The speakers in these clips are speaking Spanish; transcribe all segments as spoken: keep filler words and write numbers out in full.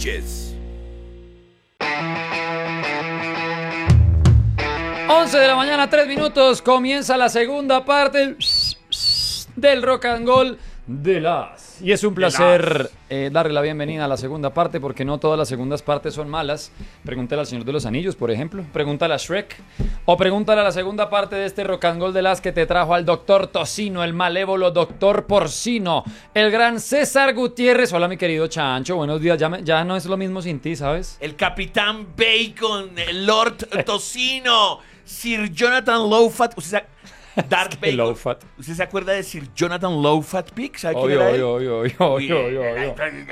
Sánchez. once de la mañana, tres minutos, comienza la segunda parte del Rock and Roll de las. Y es un placer eh, darle la bienvenida a la segunda parte, porque no todas las segundas partes son malas. Pregúntale al Señor de los Anillos, por ejemplo. Pregúntale a Shrek. O pregúntale a la segunda parte de este Rock and Roll de las que te trajo al doctor Tocino, el malévolo doctor Porcino, el gran César Gutiérrez. Hola, mi querido Chancho, buenos días. Ya, me, ya no es lo mismo sin ti, ¿sabes? El Capitán Bacon, el Lord Tocino, Sir Jonathan Lowfat. ¿Usted se, Darth es que Bacon. Lowfat. ¿Usted se acuerda de Sir Jonathan Lowfat Pig? ¿Sabe quién Obvio, era él? obvio, obvio, obvio, obvio, obvio.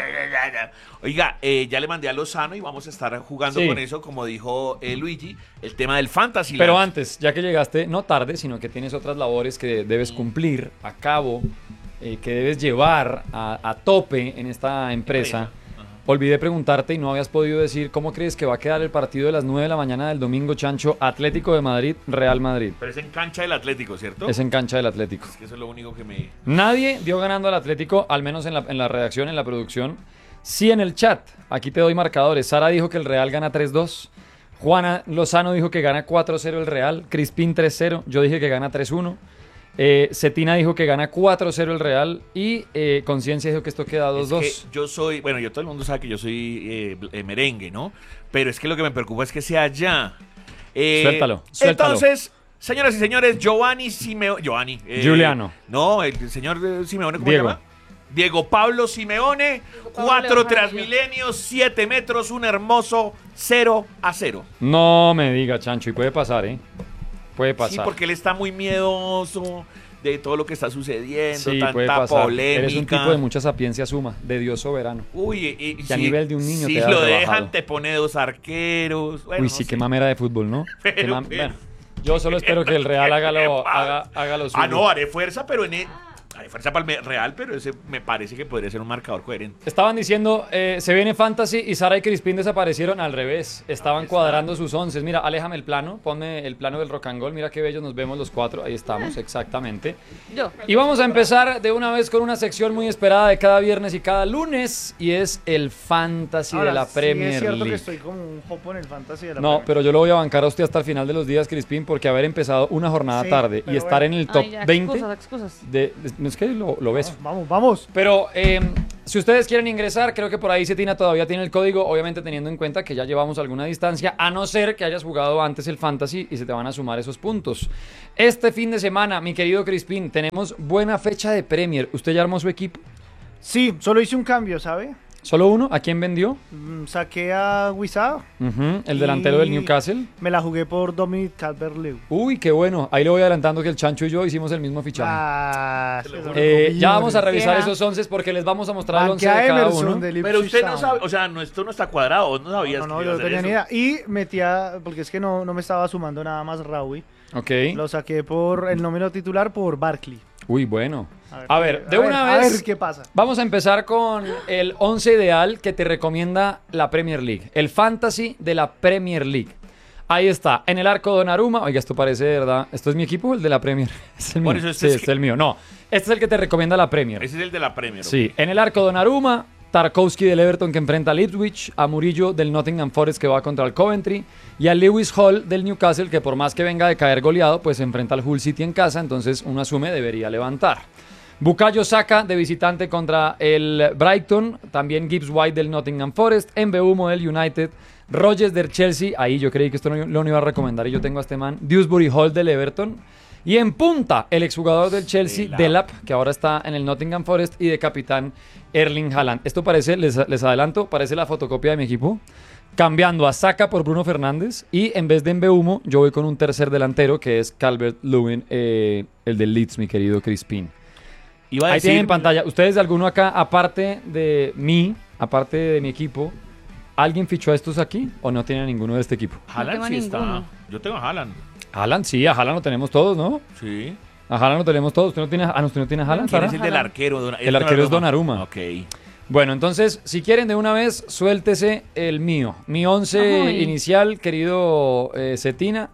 Oiga, eh, ya le mandé a Lozano y vamos a estar jugando Sí. con eso, como dijo eh, Luigi, el tema del Fantasy. Pero Land. antes, ya que llegaste, no tarde, sino que tienes otras labores que debes cumplir a cabo, eh, que debes llevar a, a tope en esta empresa. Olvidé preguntarte y no habías podido decir cómo crees que va a quedar el partido de las nueve de la mañana del domingo, Chancho. Atlético de Madrid, Real Madrid. Pero es en cancha del Atlético, ¿cierto? Es en cancha del Atlético. Es que eso es lo único que me... Nadie dio ganando al Atlético, al menos en la, en la redacción, en la producción. Sí en el chat. Aquí te doy marcadores. Sara dijo que el Real gana tres dos. Juana Lozano dijo que gana cuatro cero el Real. Crispín tres cero. Yo dije que gana tres uno. Eh, Cetina dijo que gana cuatro cero el Real. Y eh, Conciencia dijo que esto queda dos dos. Es que yo soy, bueno, yo todo el mundo sabe que yo soy eh, eh, merengue, ¿no? Pero es que lo que me preocupa es que sea allá. Eh, Suéltalo, suéltalo. Entonces, señoras y señores, Giovanni Simeone. Giovanni. eh, Giuliano. No, el señor eh, Simeone, ¿cómo Diego. se llama? Diego Pablo Simeone, Pablo cuatro Jaramillo. transmilenios, siete metros, un hermoso cero a cero. No me diga, Chancho, y puede pasar, ¿eh? Puede Sí, pasar. porque él está muy miedoso de todo lo que está sucediendo, Sí, puede tanta pasar. polémica. Eres un tipo de mucha sapiencia suma, de Dios soberano. Uy, y, y Que si, a nivel de un niño si te das lo rebajado. dejan, te pone dos arqueros. Bueno, Uy, no sí, sé. qué mamera de fútbol, ¿no? Pero, Qué mam- pero- bueno, yo solo espero que el Real haga ¿Qué le lo, pasa? haga, haga lo suyo. Ah, no, haré fuerza, pero en el, haré fuerza para el Real, pero ese me parece que podría ser un marcador coherente. Estaban diciendo, eh, se viene Fantasy y Sara y Crispín desaparecieron al revés. Estaban Ahí está. cuadrando sus once. Mira, aléjame el plano, ponme el plano del rock and roll. Mira qué bellos nos vemos los cuatro. Ahí estamos, exactamente. Yo. Y vamos a empezar de una vez con una sección muy esperada de cada viernes y cada lunes. Y es el Fantasy Ahora, de la sí Premier es cierto League. que estoy como un jopo en el fantasy de la No, Premier. pero yo lo voy a bancar a usted hasta el final de los días, Crispín, porque haber empezado una jornada Sí, tarde y pero estar bueno. en el top Ay, ya, veinte, excusas, excusas. de, de- es que lo, lo ves. Vamos, vamos. Pero eh, si ustedes quieren ingresar, creo que por ahí Cetina todavía tiene el código, obviamente teniendo en cuenta que ya llevamos alguna distancia, a no ser que hayas jugado antes el Fantasy y se te van a sumar esos puntos. Este fin de semana, mi querido Crispín, tenemos buena fecha de Premier. ¿Usted ya armó su equipo? Sí, solo hice un cambio, ¿sabe? ¿Solo uno? ¿A quién vendió? Mm, saqué a Wizard. Ujú, el delantero del Y Newcastle. Me la jugué por Dominic Calvert-Lewin. Uy, qué bueno. Ahí le voy adelantando que el Chancho y yo hicimos el mismo fichaje. Ah, Se lo eso juro. Eh, lo ya vamos a vi, revisar Queja. esos once porque les vamos a mostrar el once Banqué de a cada Emerson uno. de Ipswich Pero usted no Town. sabe, o sea, no, esto no está cuadrado, ¿vos no sabías No, no, que yo iba a no hacer tenía eso? ni idea. Y metía, porque es que no, no me estaba sumando nada más Raúl. Ok. Lo saqué por el número titular por Barkley. Uy, bueno. A A ver, de a una a vez ver qué pasa. vamos a empezar con el once ideal que te recomienda la Premier League. El Fantasy de la Premier League. Ahí está, en el arco Donnarumma. Oiga, esto parece de verdad. ¿Esto es mi equipo o el de la Premier? Es el mío. Por eso este sí, es este que- es el mío. No, este es el que te recomienda la Premier. Ese es el de la Premier. Sí, en el arco Donnarumma, Tarkowski del Everton que enfrenta al Ipswich, a Murillo del Nottingham Forest que va contra el Coventry y a Lewis Hall del Newcastle que por más que venga de caer goleado, pues se enfrenta al Hull City en casa, entonces uno asume debería levantar. Bukayo Saka de visitante contra el Brighton, también Gibbs White del Nottingham Forest, Mbeumo del United, Rodgers del Chelsea, ahí yo creí que esto no, lo no iba a recomendar y yo tengo a este man, Dewsbury Hall del Everton. Y en punta, el exjugador del Chelsea, Delap. Delap, que ahora está en el Nottingham Forest, y de capitán Erling Haaland. Esto parece, les, les adelanto, parece la fotocopia de mi equipo. Cambiando a Saka por Bruno Fernández. Y en vez de Mbeumo, yo voy con un tercer delantero, que es Calvert-Lewin, eh, el del Leeds, mi querido Crispín. Iba a Ahí decir, tienen en pantalla. ¿Ustedes de alguno acá, aparte de mí, aparte de mi equipo, alguien fichó a estos aquí o no tiene ninguno de este equipo? Haaland No sí tengo está. ninguno. Yo tengo a Haaland. Haaland, sí, a Haaland lo tenemos todos, ¿no? Sí. A Haaland lo tenemos todos. ¿Usted no tiene, ah, no, ¿usted no tiene a Haaland, ¿Quién Sara? es el del arquero? Don- El arquero es Donnarumma. Ok. Bueno, entonces, si quieren de una vez, suéltese el mío. Mi once Ay. inicial, querido eh, Cetina.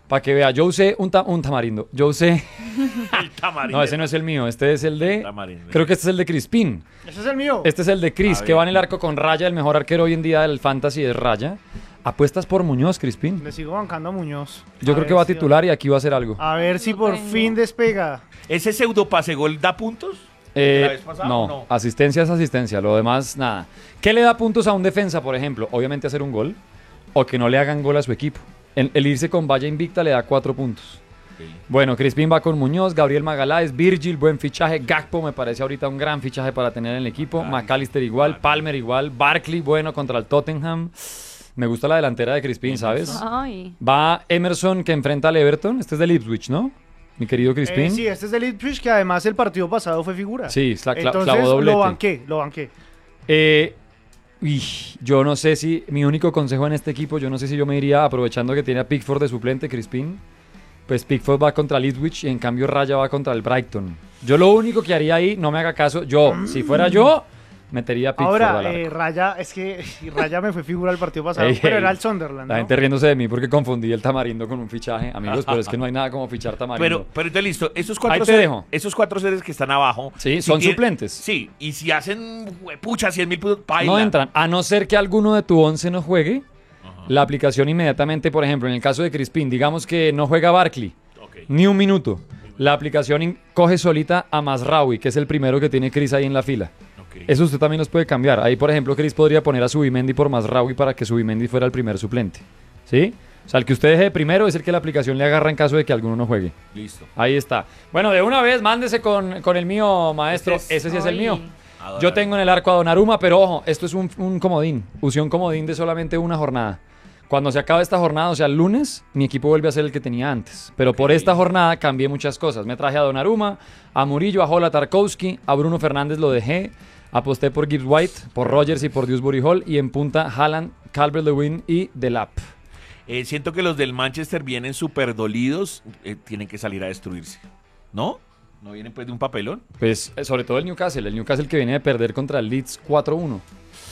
Para que vea, yo usé un, ta- un tamarindo. Yo usé... El tamarindo. No, ese no es el mío. Este es el de... El tamarindo. Creo que este es el de Crispín. Ese es el mío. Este es el de Chris, A que ver. va en el arco con Raya. El mejor arquero hoy en día del Fantasy es Raya. Apuestas por Muñoz, Crispín. Le sigo bancando a Muñoz. Yo A creo ver que va a si- titular y aquí va a hacer algo. A ver si Lo por tengo. fin despega. ¿Ese pseudo pase gol da puntos? Eh, ¿La vez pasada no, o no? asistencia es asistencia, lo demás nada. ¿Qué le da puntos a un defensa, por ejemplo? Obviamente hacer un gol o que no le hagan gol a su equipo. El, el irse con valla invicta le da cuatro puntos. Bueno, Crispín va con Muñoz, Gabriel Magaláes, Virgil, buen fichaje, Gakpo me parece ahorita un gran fichaje para tener en el equipo, McAllister igual, Palmer igual, Barkley bueno contra el Tottenham. Me gusta la delantera de Crispín, ¿sabes? Ay. Va Emerson que enfrenta al Everton, este es del Ipswich, ¿no? Mi querido Crispín. Eh, sí, este es del Ipswich, que además el partido pasado fue figura. Sí, cla- cla- Entonces clavó doblete. lo banqué, lo banqué. Eh, uy, yo no sé si, mi único consejo en este equipo, yo no sé si yo me iría, aprovechando que tiene a Pickford de suplente, Crispín, pues Pickford va contra el Ipswich y en cambio Raya va contra el Brighton. Yo lo único que haría ahí, no me haga caso, yo, si fuera yo, metería a Pickford al Ahora, arco. eh, Raya, es que Raya me fue figura el partido pasado, Ey, pero ey. era el Sunderland, La ¿no? gente riéndose de mí porque confundí el tamarindo con un fichaje, amigos, pero es que no hay nada como fichar tamarindo. Pero, pero entonces listo, esos cuatro, Ahí te seres, dejo. esos cuatro seres que están abajo. Sí, si son tienen- suplentes. Sí, y si hacen, pucha, cien mil puntos, paila. No entran, a no ser que alguno de tu once no juegue, la aplicación inmediatamente, por ejemplo, en el caso de Crispín, digamos que no juega Barkley, Ok. ni un minuto. La aplicación in- coge solita a Mazraoui, que es el primero que tiene Chris ahí en la fila. Ok. Eso usted también los puede cambiar. Ahí, por ejemplo, Chris podría poner a Subimendi por Mazraoui para que Subimendi fuera el primer suplente. ¿Sí? O sea, el que usted deje de primero es el que la aplicación le agarra en caso de que alguno no juegue. Listo. Ahí está. Bueno, de una vez, mándese con, con el mío, maestro. Este es- Ese sí es el Ay. mío. Adorable. Yo tengo en el arco a Donnarumma, pero ojo, esto es un, un comodín. Usé un comodín de solamente una jornada. Cuando se acabe esta jornada, o sea, el lunes, mi equipo vuelve a ser el que tenía antes. Pero por esta jornada cambié muchas cosas. Me traje a Donnarumma, a Murillo, a Hola Tarkowski, a Bruno Fernández lo dejé. Aposté por Gibbs White, por Rogers y por Dewsbury Hall. Y en punta, Haaland, Calvert-Lewin y Delap. Eh, siento que los del Manchester vienen súper dolidos. eh, tienen que salir a destruirse. ¿No? ¿No vienen pues de un papelón? Pues eh, sobre todo el Newcastle. El Newcastle que viene de perder contra el Leeds cuatro uno.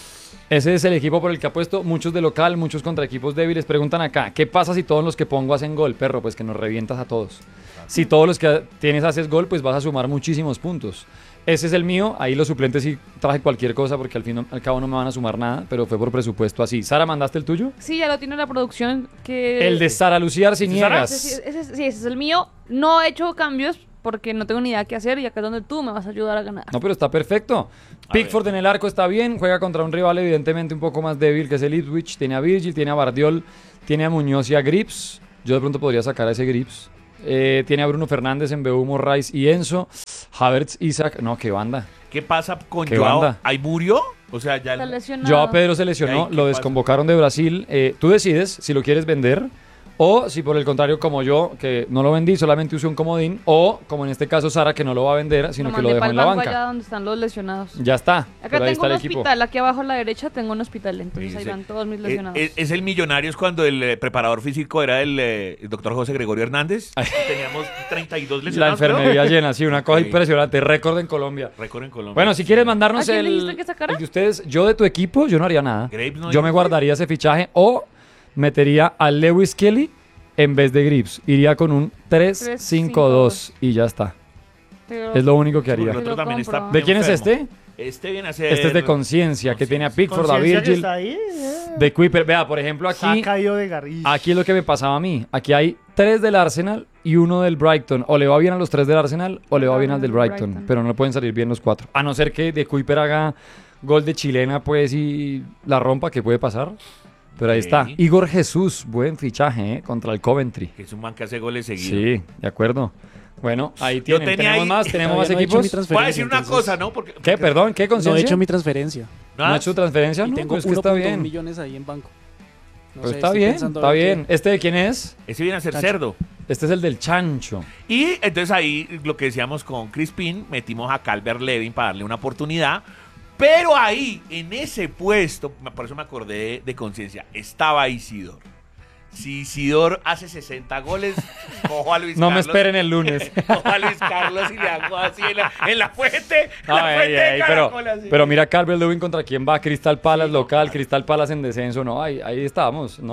Ese es el equipo por el que apuesto, muchos de local, muchos contra equipos débiles. Preguntan acá, ¿qué pasa si todos los que pongo hacen gol? Perro, pues que nos revientas a todos. Si todos los que tienes haces gol, pues vas a sumar muchísimos puntos. Ese es el mío, ahí los suplentes sí traje cualquier cosa porque al fin y al cabo no me van a sumar nada, pero fue por presupuesto así. Sara, ¿mandaste el tuyo? Sí, ya lo tiene la producción. Que... El de Sara Lucía Sara? Arciniegas. Ese, sí, ese- sí, ese es el mío. No he hecho cambios porque no tengo ni idea qué hacer y acá es donde tú me vas a ayudar a ganar. No, pero está perfecto. Pickford en el arco está bien, juega contra un rival evidentemente un poco más débil que es el Ipswich. Tiene a Virgil, tiene a Bardiol, tiene a Muñoz y a Grips. Yo de pronto podría sacar a ese Grips. Eh, tiene a Bruno Fernández, en Mbeumo, Rice y Enzo. Havertz, Isaac. No, qué banda. ¿Qué pasa con ¿Qué Joao? banda? ¿Ahí murió? O sea, ya... Está el- lesionado. Joao Pedro se ¿Y lesionó, ahí qué lo pasa? desconvocaron de Brasil. Eh, tú decides si lo quieres vender o si por el contrario, como yo, que no lo vendí, solamente usé un comodín, o como en este caso Sara, que no lo va a vender, sino que lo mandé dejó pa'l en la banco banca. allá donde están los lesionados. Ya está. Acá pero ahí tengo está un el equipo. hospital, aquí abajo a la derecha tengo un hospital, entonces ahí Dice, van todos mis eh, lesionados. Es, es el Millonarios cuando el eh, preparador físico era el, eh, el doctor José Gregorio Hernández. Teníamos treinta y dos La lesionados. creo. enfermería llena, sí, una cosa Sí. impresionante, récord en Colombia. Récord en Colombia. Bueno, si quieres mandarnos ¿A quién el, dijiste que sacara? el de ustedes, yo de tu equipo, yo no haría nada. Graves no yo me dijo. guardaría ese fichaje o metería a Lewis Kelly en vez de Grips. Iría con un tres cinco dos y ya está. Pero- Es lo único que Sí, porque haría. el otro Lo también está compro. ¿De quién es enfermo. este? Este viene a ser... Este es de Conciencia, que tiene a Pickford, a Conciencia que Virgil, está ahí, eh. de Kuiper. Vea, por ejemplo, Se ha aquí, caído de Garriz. aquí es lo que me pasaba a mí. Aquí hay tres del Arsenal y uno del Brighton. O le va bien a los tres del Arsenal o le va bien al del Brighton. Brighton. Pero no le pueden salir bien los cuatro. A no ser que de Kuiper haga gol de chilena, pues, y la rompa, que puede pasar. Pero ahí Ok. está. Igor Jesús, buen fichaje, ¿eh? Contra el Coventry. Que es un man que hace goles seguidos. Sí, de acuerdo. Bueno, ahí tienen. tenía ¿Tenemos ahí- más? ¿Tenemos Todavía más no he hecho equipos? mi transferencia, Voy a decir una entonces- cosa, ¿no? Porque, ¿Qué? Perdón, ¿qué No he conciencia? hecho mi transferencia. ¿No ha hecho transferencia? Y No, tengo pues que uno está punto uno bien. millones ahí en banco. No Pero sé, está estoy bien, pensando a está ver bien. qué- ¿Este de quién es? Ese viene a ser Chancho. cerdo. Este es el del Chancho. Y entonces ahí lo que decíamos con Crispin, metimos a Calvert Levin para darle una oportunidad. Pero ahí, en ese puesto, por eso me acordé de, de Conciencia, estaba Isidor. Si Isidor hace sesenta goles, cojo a Luis No me Carlos. esperen el lunes. Cojo a Luis Carlos y le hago así en la, en la fuente. en la Ay, fuente ay, de pero, Caracol, así. pero mira Calvert Lewin contra quién va, Crystal Palace Sí, local, no, Crystal Palace en descenso, no, ahí, ahí estábamos, ¿no?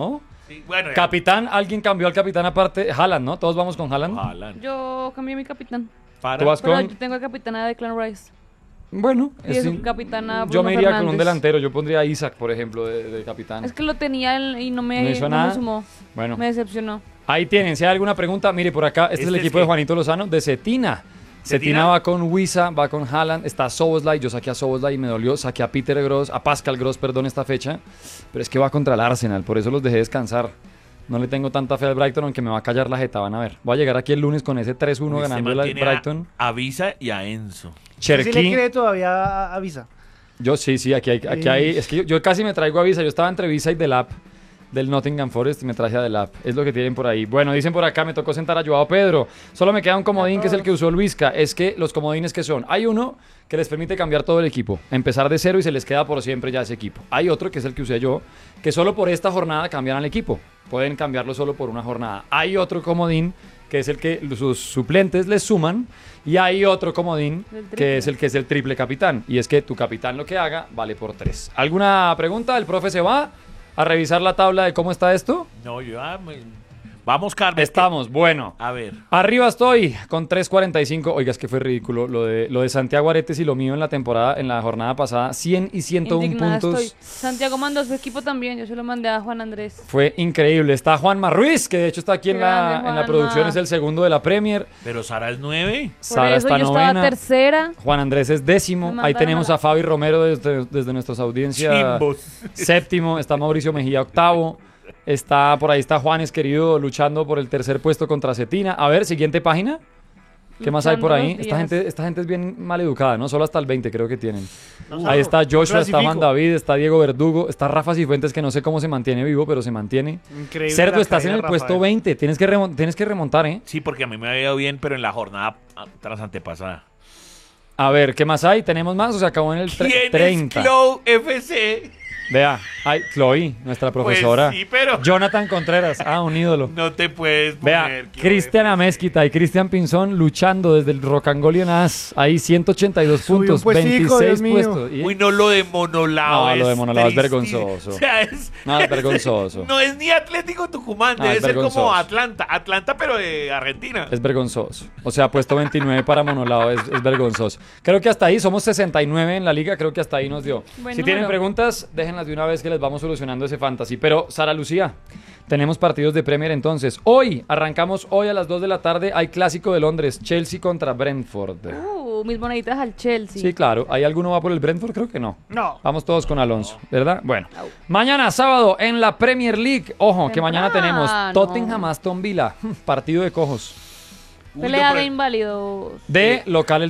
Sí, bueno, ya. Capitán, alguien cambió al capitán aparte. Haaland, ¿no? Todos vamos con Haaland. Haaland. Yo cambié mi capitán. Para. Tú vas Pero con... yo tengo a capitana de Clan Rice. Bueno, Y es sí. un capitana Yo Bruno me iría con un Fernández. delantero. Yo pondría a Isaac, por ejemplo, de, de capitán. Es que lo tenía él y no me, ¿No hizo no nada? me sumó. Bueno, Me decepcionó. ahí tienen. Si hay alguna pregunta, mire por acá. Este, es el Este es equipo de que- Juanito Lozano de Cetina. Cetina ¿Cetina? va con Wisa, va con Haaland, está Soboslai. Yo saqué a Soboslai y me dolió. Saqué a Peter Gross, a Pascal Gross, perdón, esta fecha. Pero es que va contra el Arsenal, por eso los dejé descansar. No le tengo tanta fe al Brighton, aunque me va a callar la jeta. Van a ver. Voy a llegar aquí el lunes con ese tres uno Este ganando el mantiene a- Brighton. A Visa y a Enzo. Si le Cherky. cree todavía a Visa. Yo sí, sí, aquí hay, aquí hay, es que yo, yo casi me traigo a Visa, yo estaba entre Visa y Delap del Nottingham Forest y me traje a Delap, es lo que tienen por ahí. Bueno, dicen por acá, me tocó sentar a Joao Pedro, solo me queda un comodín que es el que usó Luisca, es que los comodines que son, hay uno que les permite cambiar todo el equipo, empezar de cero y se les queda por siempre ya ese equipo. Hay otro que es el que usé yo, que solo por esta jornada cambian al equipo, pueden cambiarlo solo por una jornada. Hay otro comodín que es el que sus suplentes les suman, y hay otro comodín El triple. que es el que es el triple capitán, y es que tu capitán lo que haga vale por tres. ¿Alguna pregunta? ¿El profe se va a revisar la tabla de cómo está esto? No, yo. ah, me- Vamos, Carmen. Estamos, bueno. A ver. Arriba estoy con tres cuarenta y cinco. Oiga, es que fue ridículo lo de, lo de Santiago Aretes y lo mío en la temporada, en la jornada pasada. cien y ciento uno Indignada puntos. estoy. Santiago mandó a su equipo también. Yo se lo mandé a Juan Andrés. Fue increíble. Está Juanma Ruiz, que de hecho está aquí en Qué la, grande, en la Juanma. producción, es el segundo de la Premier. Pero Sara es nueve. Por Sara eso está yo novena. estaba tercera. Juan Andrés es décimo. Me Ahí mandaron tenemos a la- a Fabi Romero desde, desde nuestras audiencias. Chimbos. Séptimo. Está Mauricio Mejía octavo. Está por ahí está Juanes querido luchando por el tercer puesto contra Cetina. A ver, siguiente página. ¿Qué más hay por Luchando ahí? los Esta días. gente, esta gente es bien mal educada, ¿no? Solo hasta el veinte creo que tienen. No, Ahí está Joshua, está clasifico. Juan David, está Diego Verdugo, está Rafa Cifuentes, que no sé cómo se mantiene vivo, pero se mantiene. Increíble. Cerdo, la estás en caída el de puesto Rafael. veinte. Tienes que, remon- tienes que remontar, ¿eh? Sí, porque a mí me había ido bien, pero en la jornada ah, tras antepasada. A ver, ¿qué más hay? ¿Tenemos más o se acabó en el tre- ¿Quién treinta? es Clow F C? Vea, hay Chloe, nuestra profesora. Pues sí, pero Jonathan Contreras, ah, un ídolo. no te puedes Vea, poner. Clow Cristian F C. Amezquita y Cristian Pinzón luchando desde el Rocangolian As. Ahí ciento ochenta y dos Subió un puntos, puestico, veintiséis Dios mío. puestos. Y- Uy, no, lo de Monolao. No, lo de es Monolao es tristísimo. vergonzoso. O sea, es, No, es vergonzoso. No es ni Atlético Tucumán, No, debe es ser vergonzoso. como Atlanta. Atlanta, pero de Argentina. Es vergonzoso. O sea, puesto veintinueve para Monolao, es, es vergonzoso. Creo que hasta ahí, somos sesenta y nueve en la liga, creo que hasta ahí nos dio. Buen si tienen número. preguntas, déjenlas de una vez que les vamos solucionando ese fantasy. Pero, Sara Lucía, tenemos partidos de Premier entonces. Hoy, arrancamos hoy a las dos de la tarde, hay Clásico de Londres, Chelsea contra Brentford. Uh, mis moneditas al Chelsea. Sí, claro. ¿Hay alguno va por el Brentford? Creo que no. No. Vamos todos con Alonso, ¿verdad? Bueno, Au. mañana sábado en la Premier League. Ojo, que mañana tenemos Temprano. Tottenham Aston Villa, partido de cojos. Uy, Pelea no, pero- de inválidos. De local el